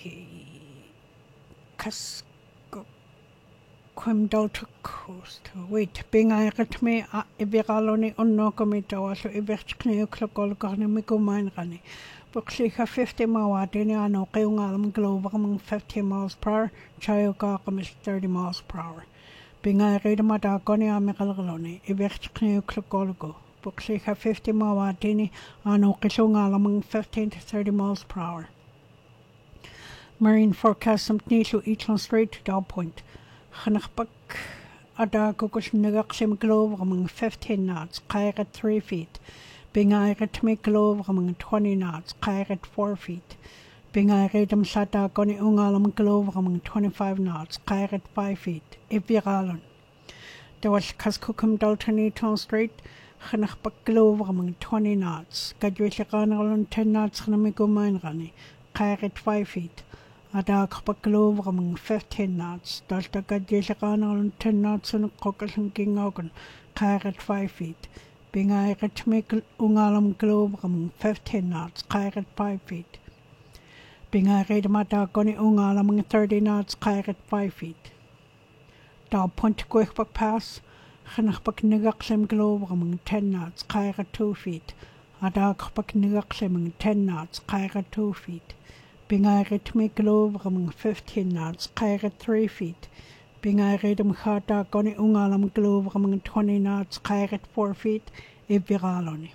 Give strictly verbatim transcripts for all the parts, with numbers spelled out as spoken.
kas Quim Delta Coast. Wait, being I get me a Ibiraloni unno comito, so Ibirchni Clocolgarni Migo Mine Rani. Buxika fifty mawadini ano Qungalum Glover among fifty miles per hour, Chayogarm is thirty miles per hour. Being I read Madagoni Amigaloni, Ibirchni Clocolgo. Buxika fifty mawadini ano Qungalum among fifteen to thirty miles per hour. Marine forecast some Nishu Eachland Strait to Dow Point. Chanachbak Adagogush Nagaksim Glover among fifteen knots, Kair at three feet. Being I read me Glover among twenty knots, Kair at four feet. Being I read them Sadagoni Ungalam Glover among twenty-five knots, Kair at five feet. Ibiralon. There was Kaskukum Dalton Eaton Strait, Chanachbak Glover among twenty knots, Gadwishaganalon ten knots, Hanamigo Mine Rani, Kair at five feet. Adakbak Glover among fifteen knots, Delta Gadishaganal ten knots and Cockles and King Ogan, Kair at five feet. Being I read me Ungalam Glover among fifteen knots, Kair at five feet. Being I read Madagoni Ungalam among thirty knots, Kair at five feet. Dow Point Quickbak Pass, Chanachbak Nigaksim Glover among ten knots, Kair at two feet. Adakbak Nigaksim among ten knots, Kair at two feet. Being I read me Glover among fifteen knots, Kair at three feet. Being I read him Hadagoni Ungalam Glover among twenty knots, Kair at four feet, Ibiraloni.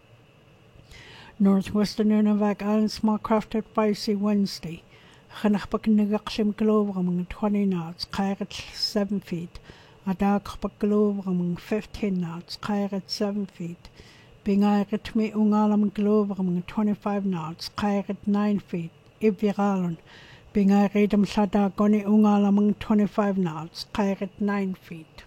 Northwestern Nunavak Island small craft at Vicey Wednesday. Chanachbak Nigaksim Glover among twenty knots, Kair at seven feet. Adakbak Glover among fifteen knots, Kair at seven feet. Being I read me Ungalam Glover among twenty-five knots, Kair at nine feet. Ibiralon. Being I read them Sadagoni Ungalam among twenty-five knots, Kair at nine feet.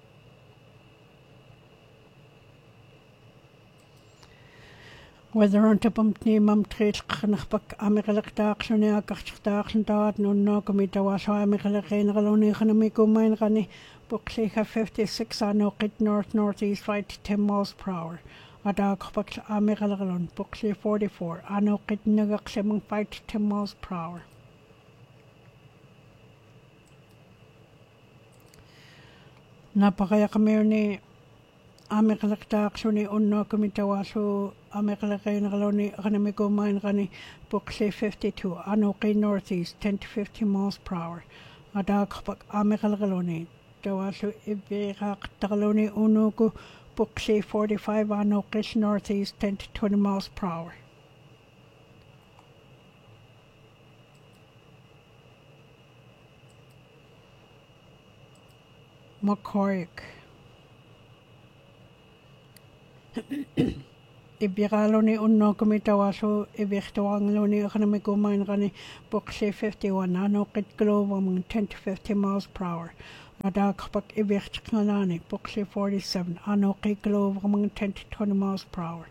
Whether on to bump near Mum Trace Knachbak Americ Darksonia Gachdark Dart no Nogamita was Americ Generaloni Hanamigo Mine Rani, Buxika fifty-six I know it north northeast right ten miles per hour. Adakbak American Buxi forty-four, I know it Nagaximum five to ten miles per hour. Napakayamirni American Darksuni Unokamitawasu, American Renaloni, Ranamigo Mine Rani, Buxi fifty-two, I know it northeast ten to fifteen miles per hour. Adakbak American Dawasu Ibirak Taloni Unuku. Buxi forty-five I know it northeast ten to twenty miles per hour. Macoric. Ibiraloni Unokamitawasu, Ibirtuangloni, Hanamigo Mine Rani, Buxi fifty-one, I know it Glover among ten to fifteen miles per hour. Adakbak Ibirchkanani, Buxi forty-seven, I know it Glover among ten to twenty miles per hour.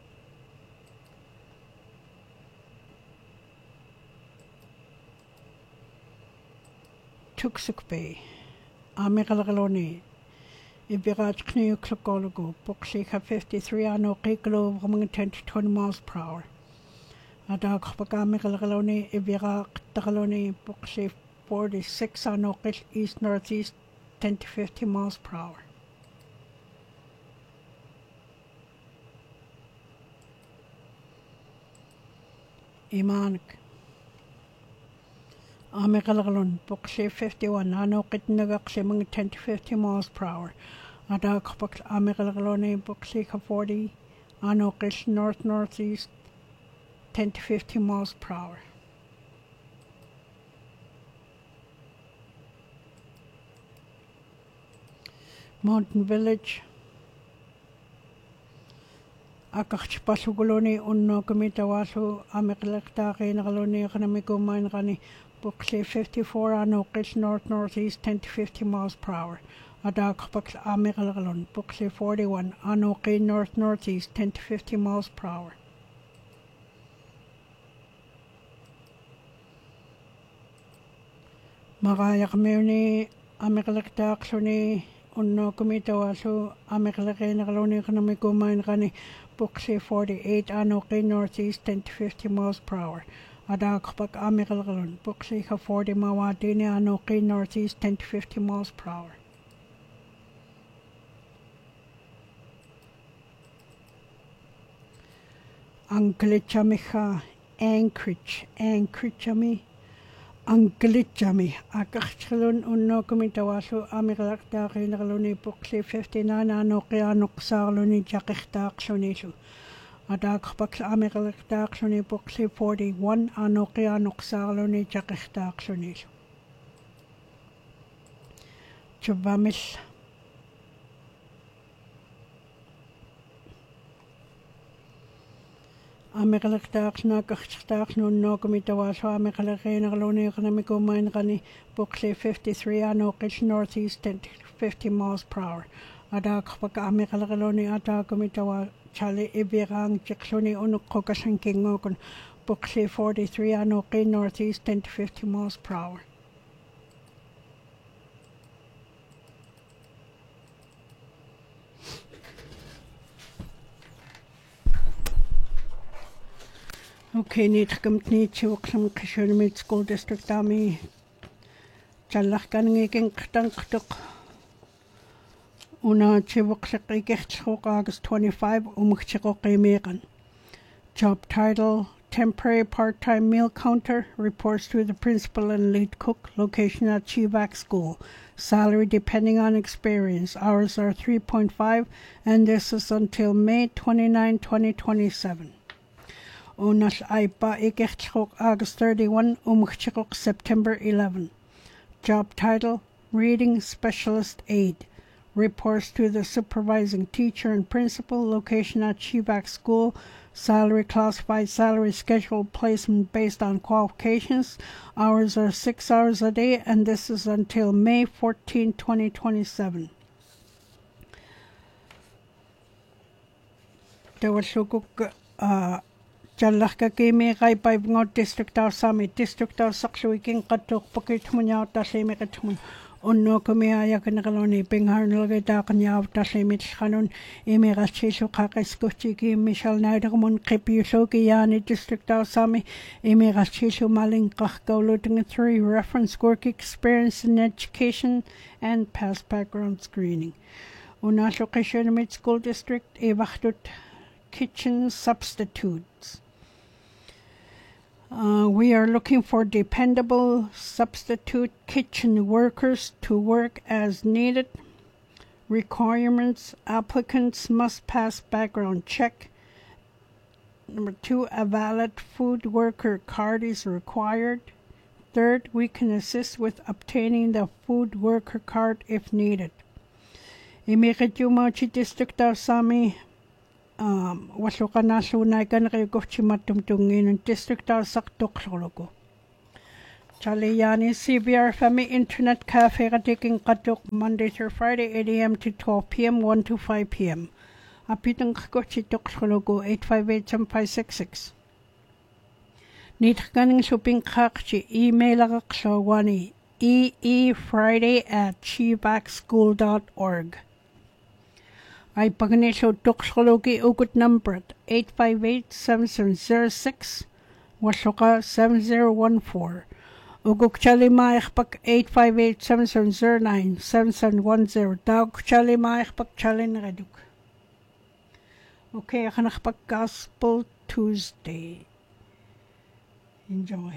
Tuksuk Bay, Amigaloni. Ibirachkni Klokologo, Buxika fifty-three, I know it Glover among ten to twenty miles per hour. Adakbak Amigaloni, Ibirak Tagaloni, Buxi forty-six, I know it east northeast ten to fifteen miles per hour. Imanik. Amigalon, Buxi fifty-one, I know it Nagaximum ten to fifteen miles per hour. Adakbak Amigaloni, Buxika forty, I know it north northeast ten to fifteen miles per hour. Mountain Village. Akach Pasugoloni Unokamitawasu, Amiklekta Renaloni, Ranamigo Mine Rani, Buxi fifty-four, I know it north northeast ten to fifteen miles per hour. Adakbak Amigalon, Buxi forty-one, I know it north northeast ten to fifteen miles per hour. Maraya Mirni, Amiklekta Xoni. Unno Kumitawasu, American Economico Mine Rani, Buxi forty-eight, I know it northeast ten to fifteen miles per hour. Adakpak Amigalon, Buxika forty Mawadini Anoki northeast ten to fifty miles per hour. Anglichamicha, Anchorage, Anchorage, Anglichami, Akachalun Unokumitawasu, Amigalakta, Rinaluni, Buxi fifty-nine Anoki Anoxaluni, Jakista, Sonishu. Adakpak Amigalakta, Soni Buxi forty-one Anoki Anoxaluni, Jakista, Sonishu. Chavamis. Amigalaktaak nakachtaak no nokamitawaso Amigalakena Loni Economico Mine Gani Buxi fifty-three Anokish northeast at fifty miles per hour. Adakpak Amigaloni Atakamitawa Chali Ibirang Jacksoni Unukokasan Kingokon Buxi forty-three Anoki northeast ten to fifty miles per hour. Okay, niet komt niet zo klam geschön met school district dami. Chalach kan ik in gedank toch. Una chibok se echt schok August twenty-five om chibok megan. Job title temporary part-time meal counter reports to the principal and lead cook location at Chivac School. Salary depending on experience. Hours are three point five and this is until May twenty-ninth, twenty twenty-seven. Unas Aipa Ikechok August thirty-one, Umchok September eleventh. Job title Reading Specialist Aide. Reports to the supervising teacher and principal, location at Chivac School. Salary classified salary schedule placement based on qualifications. Hours are six hours a day and this is until May fourteenth, twenty twenty-seven. There was uh Jalaka Kimi Rai by Ngot District or Summit, District or Sakswiking Katuk Pocket Munya Taslimikatun, Unno Kumia Yakanaloni, Binghar Logetakan Taslimit Hanun, Emirashishu Kakaskuchiki, Michel Nidermon, Kipiusoki Yani, District or Sami, Emirashishu Malin Kakko looting three reference work experience in education and past background screening. Unasho Kishanamit School District, Evachtut kitchen substitutes. Uh, we are looking for dependable substitute kitchen workers to work as needed. Requirements: applicants must pass background check. Number two, a valid food worker card is required. Third, we can assist with obtaining the food worker card if needed. Imikatumochi District of Sami Um, waso ka na sunay ka na kayo kuchimatumtungin ng district of Saktok Sologo. Chaliyani C B R Family Internet Cafe katiking katok Monday through Friday, eight a.m. to twelve p.m., one to five p.m. Apitang kakochitok Sologo, eight five eight, seven five six six. Nitkaning suping kakchi, email akakso wani, eefriday at chivacschool dot org. Ay pagnisyo toksologi ugut number eight five eight, seven seven zero six, wasoka seven zero one four. Uguk chali maikpak eight five eight, seven seven zero nine, seven seven one zero. Daug chali maikpak chali nagaduk. Okay, akanakpak Gospel Tuesday. Enjoy.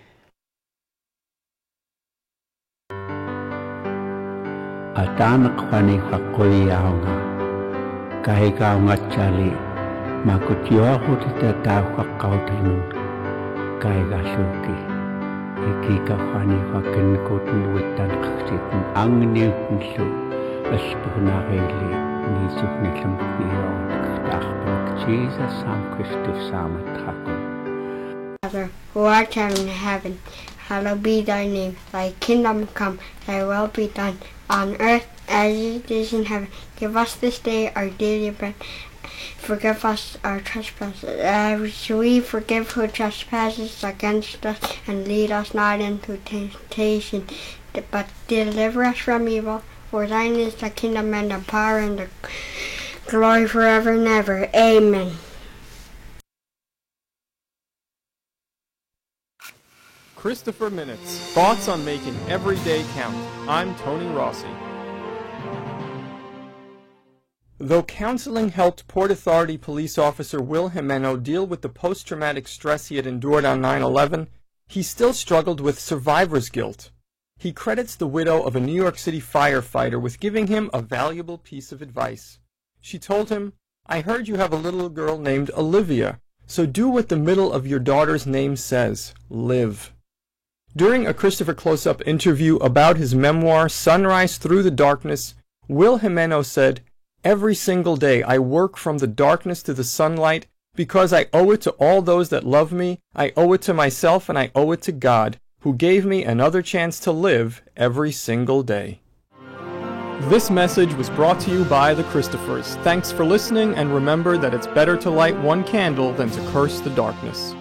Atanak kwani kakuliyaonga. Kahika ngachali makutyo hutita tawakautanun kahika suki ikika khani hakin kotun witan khsitin angniun su aspuhnageli nisukni lamkniyo khtakhpak Jesus sam Christus samathakun. Father, who art in heaven, hallowed be thy name. Thy kingdom come, thy will be done, on earth as it is in heaven. Give us this day our daily bread. Forgive us our trespasses, as we forgive who trespasses against us, and lead us not into temptation, but deliver us from evil. For thine is the kingdom and the power and the glory forever and ever. Amen. Christopher Minutes, thoughts on making every day count. I'm Tony Rossi. Though counseling helped Port Authority police officer Will Jimeno deal with the post-traumatic stress he had endured on nine eleven, he still struggled with survivor's guilt. He credits the widow of a New York City firefighter with giving him a valuable piece of advice. She told him, "I heard you have a little girl named Olivia, so do what the middle of your daughter's name says, live." During a Christopher Close-Up interview about his memoir, Sunrise Through the Darkness, Will Jimeno said, "Every single day I work from the darkness to the sunlight because I owe it to all those that love me, I owe it to myself, and I owe it to God, who gave me another chance to live every single day." This message was brought to you by the Christophers. Thanks for listening, and remember that it's better to light one candle than to curse the darkness.